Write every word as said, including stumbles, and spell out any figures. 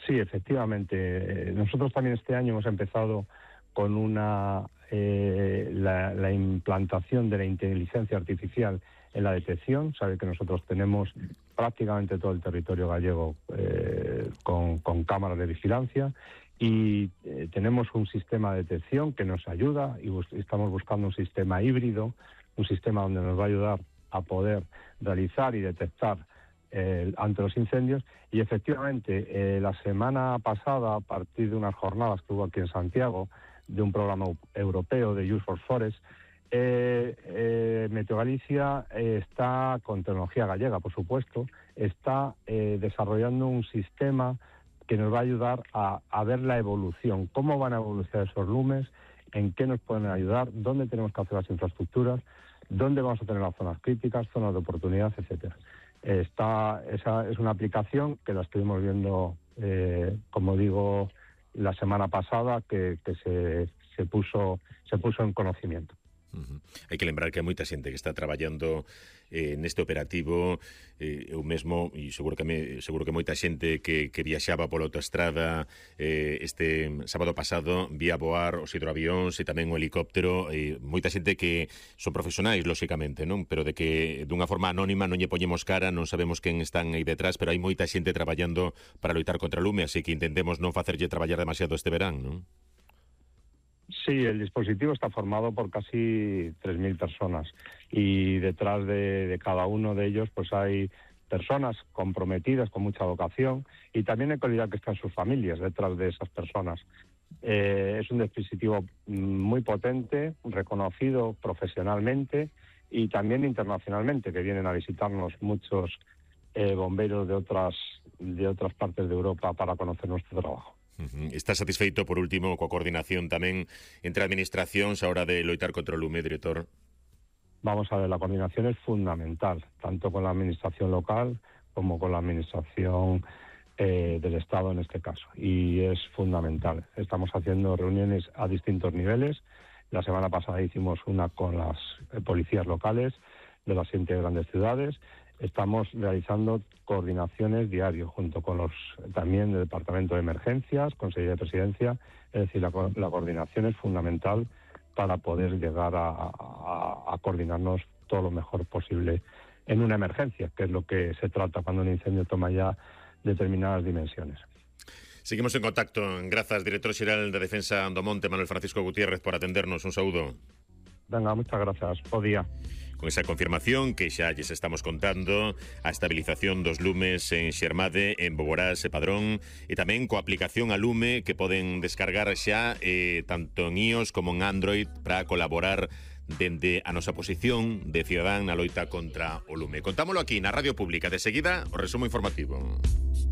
Sí, efectivamente. Eh, nosotros también este año hemos empezado con una eh, la, la implantación de la inteligencia artificial en la detección. Sabe que nosotros tenemos prácticamente todo el territorio gallego eh, con, con cámaras de vigilancia y eh, tenemos un sistema de detección que nos ayuda y bus- estamos buscando un sistema híbrido, un sistema donde nos va a ayudar a poder realizar y detectar eh, ante los incendios. Y efectivamente, eh, la semana pasada, a partir de unas jornadas que hubo aquí en Santiago, de un programa europeo de Use for Forest, eh, eh, Meteo Galicia eh, está, con tecnología gallega, por supuesto, está eh, desarrollando un sistema que nos va a ayudar a, a ver la evolución, cómo van a evolucionar esos lumes, en qué nos pueden ayudar, dónde tenemos que hacer las infraestructuras, dónde vamos a tener las zonas críticas, zonas de oportunidad, etcétera. Está, esa es una aplicación que la estuvimos viendo, eh, como digo, la semana pasada, que, que se, se puso se puso en conocimiento. Uh-huh. Hai que lembrar que hai moita xente que está traballando eh, neste operativo. eh, eu mesmo, e seguro que me, seguro que moita xente que, que viaxaba pola autoestrada eh, este sábado pasado vía voar os hidroavións e tamén o helicóptero, eh, moita xente que son profesionais, lóxicamente, non? Pero de que dunha forma anónima non lle poñemos cara, non sabemos quen están aí detrás, pero hai moita xente traballando para loitar contra o lume, así que intentemos non facerlle traballar demasiado este verán, non? Sí, el dispositivo está formado por casi tres mil personas y detrás de, de cada uno de ellos pues hay personas comprometidas con mucha vocación y también hay que olvidar que están sus familias detrás de esas personas. Eh, es un dispositivo muy potente, reconocido profesionalmente y también internacionalmente, que vienen a visitarnos muchos eh, bomberos de otras, de otras partes de Europa para conocer nuestro trabajo. Uh-huh. Está satisfeito, por último, coa coordinación tamén entre administracións a hora de loitar contra o lume, director? Vamos a ver, la coordinación es fundamental, tanto con la administración local como con la administración eh, del Estado en este caso, y es fundamental. Estamos haciendo reuniones a distintos niveles. La semana pasada hicimos una con las eh, policías locales de las siete grandes ciudades. Estamos realizando coordinaciones diarios junto con los también del Departamento de Emergencias, Consejería de Presidencia. Es decir, la, la coordinación es fundamental para poder llegar a, a, a coordinarnos todo lo mejor posible en una emergencia, que es lo que se trata cuando un incendio toma ya determinadas dimensiones. Seguimos en contacto. Grazas, director xeral de Defensa do Monte, Manuel Francisco Gutiérrez, por atendernos. Un saúdo. Venga, muchas gracias. Bo día. Con esa confirmación que xa lles estamos contando, a estabilización dos lumes en Xermade, en Boborás e Padrón, e tamén coa aplicación a lume que poden descargar xa eh, tanto en iOS como en Android para colaborar dende a nosa posición de cidadán na loita contra o lume. Contámolo aquí na Radio Pública. De seguida, o resumo informativo.